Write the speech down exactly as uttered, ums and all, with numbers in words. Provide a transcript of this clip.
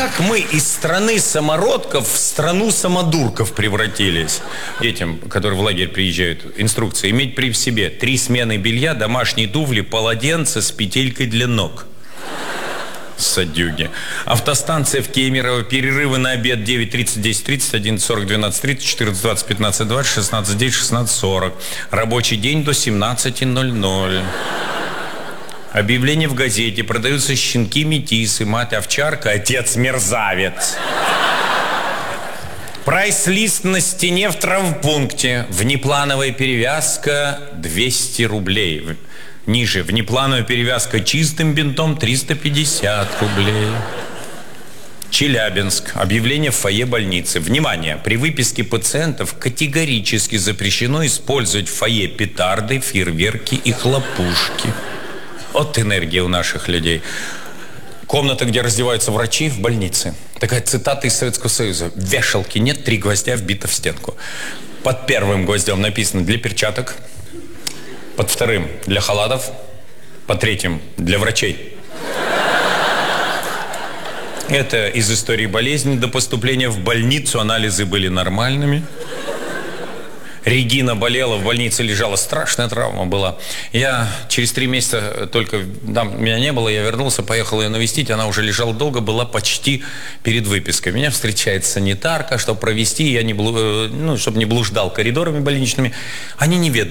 как мы из страны самородков в страну самодурков превратились? Детям, которые в лагерь приезжают, инструкция: иметь при себе три смены белья, домашние туфли, полотенце с петелькой для ног. Садюги. Автостанция в Кемерово. Перерывы на обед: девять тридцать, десять тридцать, одиннадцать сорок, двенадцать тридцать, четырнадцать двадцать, пятнадцать двадцать, шестнадцать десять, шестнадцать сорок. Рабочий день до семнадцати ноль-ноль. Объявление в газете: продаются щенки метисы, мать овчарка, отец мерзавец. Прайс-лист на стене в травмпункте. Внеплановая перевязка двести рублей. Ниже: внеплановая перевязка чистым бинтом триста пятьдесят рублей. Челябинск. Объявление в фойе больницы. Внимание! При выписке пациентов категорически запрещено использовать в фойе петарды, фейерверки и хлопушки. Вот энергия у наших людей. Комната, где раздеваются врачи в больнице. Такая цитата из Советского Союза. Вешалки нет, три гвоздя вбито в стенку. Под первым гвоздем написано: для перчаток. Под вторым — для халатов. Под третьим — для врачей. Это из истории болезни. До поступления в больницу анализы были нормальными. Регина болела, в больнице лежала, страшная травма была. Я через три месяца только, там меня не было, я вернулся, поехал ее навестить, она уже лежала долго, была почти перед выпиской. Меня встречает санитарка, чтобы провести, я не, блу, ну, чтобы не блуждал коридорами больничными. Они не ведают.